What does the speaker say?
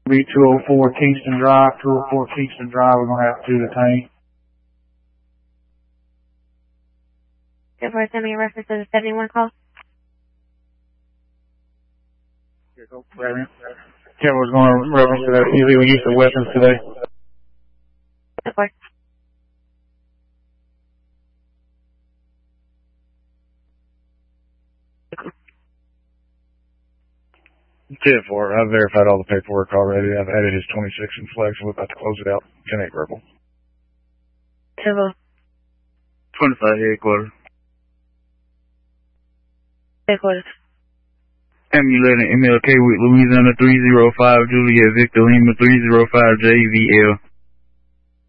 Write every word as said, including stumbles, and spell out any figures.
Be two oh four Kingston Drive, two oh four Kingston Drive, we're going to have to detain. Good for sending a reference to the seventy-one call. Kevin was going to reference to that illegal use of weapons today. Good for. ten four, I've verified all the paperwork already. I've added his twenty-six in flag, so we're about to close it out. ten eight verbal. Civil. twenty-five headquarters. Headquarters. Ambulance M L K with Louisiana three zero five, Juliet Victor Lima three zero five J V L.